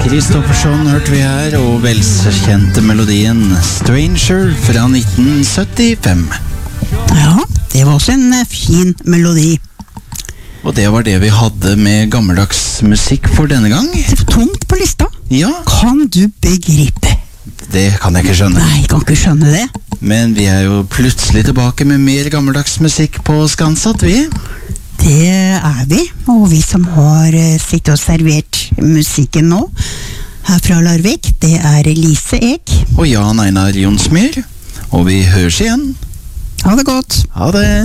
Kristoffersson hørte vi her, og velkjente melodien Stranger fra 1975. Ja, det var også en fin melodi. Og det var det vi hadde med gammeldags musikk for denne gang. Det var tomt på lista. Ja, Kan du begripe? det kan jeg ikke skjønne. Nei, jeg kan ikke skjønne det. Men vi er jo plutselig tilbake med mer gammeldags musikk på Skansatt, vi. Det er vi, og vi som har sittet og servert musikken nå, her fra Larvik, det er Lise Ek. Og Jan Einar Jonsmyr. Og vi høres igjen. Ha det godt. Ha det.